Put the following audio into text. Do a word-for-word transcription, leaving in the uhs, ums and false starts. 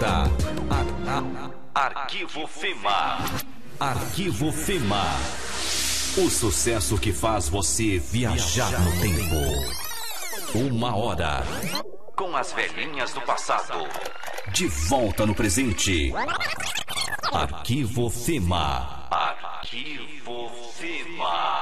agora, a, a, Arquivo Fema. Arquivo Fema. O sucesso que faz você viajar no tempo. Uma hora com as velhinhas do passado. De volta no presente. Arquivo Fema. Arquivo